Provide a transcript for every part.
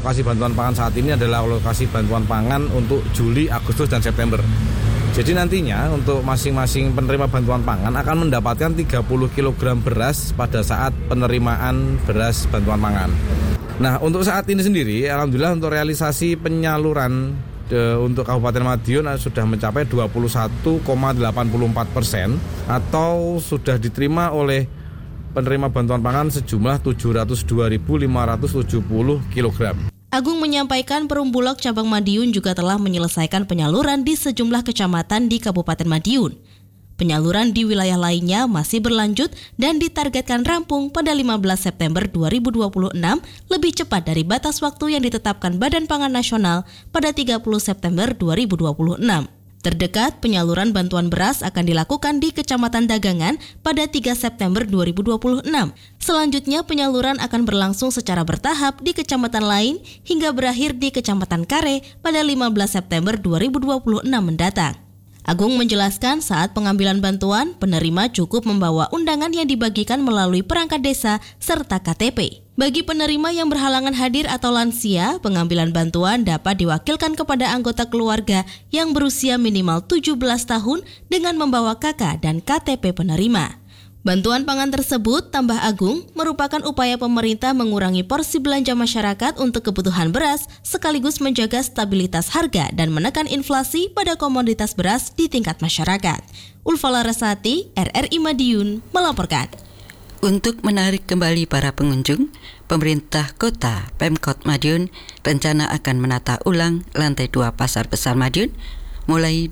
alokasi bantuan pangan saat ini adalah alokasi bantuan pangan untuk Juli, Agustus, dan September. Jadi nantinya untuk masing-masing penerima bantuan pangan akan mendapatkan 30 kg beras pada saat penerimaan beras bantuan pangan. Nah, untuk saat ini sendiri, alhamdulillah untuk realisasi penyaluran untuk Kabupaten Madiun sudah mencapai 21,84% atau sudah diterima oleh penerima bantuan pangan sejumlah 702.570 kg. Agung menyampaikan Perum Bulog Cabang Madiun juga telah menyelesaikan penyaluran di sejumlah kecamatan di Kabupaten Madiun. Penyaluran di wilayah lainnya masih berlanjut dan ditargetkan rampung pada 15 September 2026 lebih cepat dari batas waktu yang ditetapkan Badan Pangan Nasional pada 30 September 2026. Terdekat, penyaluran bantuan beras akan dilakukan di Kecamatan Dagangan pada 3 September 2026. Selanjutnya, penyaluran akan berlangsung secara bertahap di kecamatan lain hingga berakhir di Kecamatan Kare pada 15 September 2026 mendatang. Agung menjelaskan saat pengambilan bantuan, penerima cukup membawa undangan yang dibagikan melalui perangkat desa serta KTP. Bagi penerima yang berhalangan hadir atau lansia, pengambilan bantuan dapat diwakilkan kepada anggota keluarga yang berusia minimal 17 tahun dengan membawa KK dan KTP penerima. Bantuan pangan tersebut, tambah Agung, merupakan upaya pemerintah mengurangi porsi belanja masyarakat untuk kebutuhan beras sekaligus menjaga stabilitas harga dan menekan inflasi pada komoditas beras di tingkat masyarakat. Ulfa Larasati, RRI Madiun, melaporkan. Untuk menarik kembali para pengunjung, pemerintah kota Pemkot Madiun rencana akan menata ulang lantai 2 Pasar Besar Madiun mulai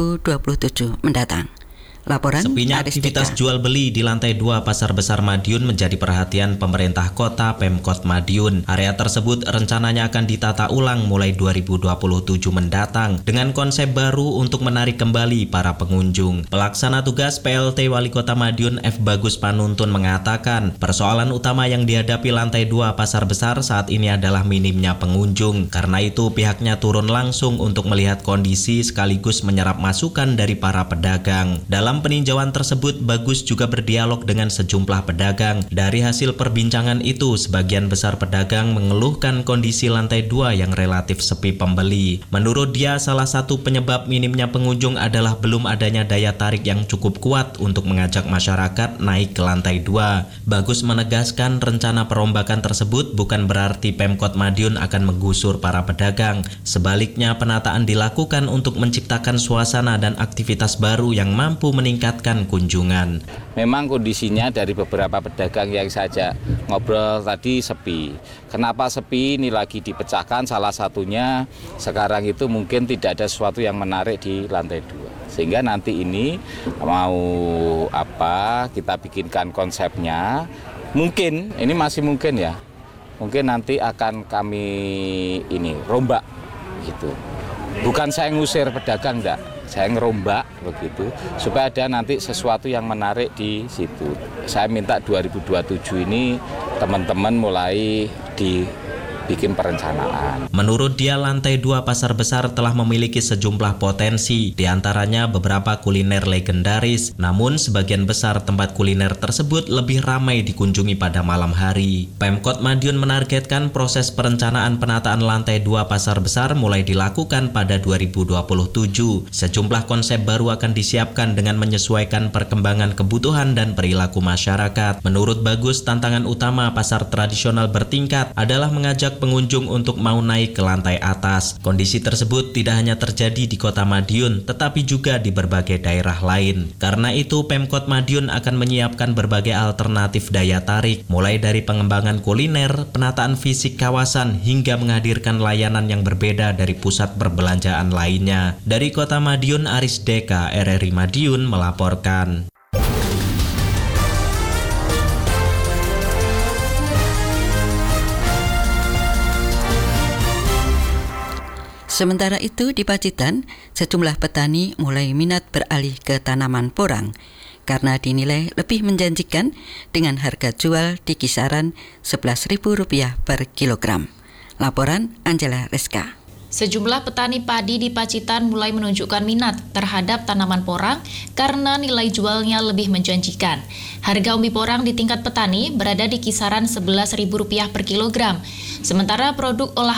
2027 mendatang. Laporan Sepinya aktivitas jual beli di lantai 2 Pasar Besar Madiun menjadi perhatian pemerintah kota Pemkot Madiun. Area tersebut rencananya akan ditata ulang mulai 2027 mendatang dengan konsep baru untuk menarik kembali para pengunjung. Pelaksana tugas PLT Wali Kota Madiun F. Bagus Panuntun mengatakan, persoalan utama yang dihadapi lantai 2 Pasar Besar saat ini adalah minimnya pengunjung. Karena itu pihaknya turun langsung untuk melihat kondisi sekaligus menyerap masukan dari para pedagang. Dalam peninjauan tersebut, Bagus juga berdialog dengan sejumlah pedagang. Dari hasil perbincangan itu, sebagian besar pedagang mengeluhkan kondisi lantai 2 yang relatif sepi pembeli. Menurut dia, salah satu penyebab minimnya pengunjung adalah belum adanya daya tarik yang cukup kuat untuk mengajak masyarakat naik ke lantai 2. Bagus menegaskan rencana perombakan tersebut bukan berarti Pemkot Madiun akan menggusur para pedagang. Sebaliknya, penataan dilakukan untuk menciptakan suasana dan aktivitas baru yang mampu meningkatkan kunjungan. Memang kondisinya dari beberapa pedagang yang saja ngobrol tadi sepi. Kenapa sepi? Ini lagi dipecahkan, salah satunya sekarang itu mungkin tidak ada sesuatu yang menarik di lantai 2. Sehingga nanti ini mau kita bikinkan konsepnya. Mungkin, ini masih mungkin ya. Mungkin nanti akan kami rombak gitu. Bukan saya ngusir pedagang, enggak. Saya ngerombak begitu supaya ada nanti sesuatu yang menarik di situ. Saya minta 2027 ini teman-teman mulai dibikin perencanaan. Menurut dia, lantai 2 Pasar Besar telah memiliki sejumlah potensi, diantaranya beberapa kuliner legendaris. Namun sebagian besar tempat kuliner tersebut lebih ramai dikunjungi pada malam hari. Pemkot Madiun menargetkan proses perencanaan penataan lantai 2 Pasar Besar mulai dilakukan pada 2027. Sejumlah konsep baru akan disiapkan dengan menyesuaikan perkembangan kebutuhan dan perilaku masyarakat. Menurut Bagus, tantangan utama pasar tradisional bertingkat adalah mengajak pengunjung untuk mau naik ke lantai atas. Kondisi tersebut tidak hanya terjadi di Kota Madiun, tetapi juga di berbagai daerah lain. Karena itu, Pemkot Madiun akan menyiapkan berbagai alternatif daya tarik, mulai dari pengembangan kuliner, penataan fisik kawasan, hingga menghadirkan layanan yang berbeda dari pusat perbelanjaan lainnya. Dari Kota Madiun, Aris Deka, RRI Madiun melaporkan. Sementara itu di Pacitan, sejumlah petani mulai minat beralih ke tanaman porang karena dinilai lebih menjanjikan dengan harga jual di kisaran Rp11.000 per kilogram. Laporan Angela Reska. Sejumlah petani padi di Pacitan mulai menunjukkan minat terhadap tanaman porang karena nilai jualnya lebih menjanjikan. Harga umbi porang di tingkat petani berada di kisaran Rp11.000 per kilogram. Sementara produk olahan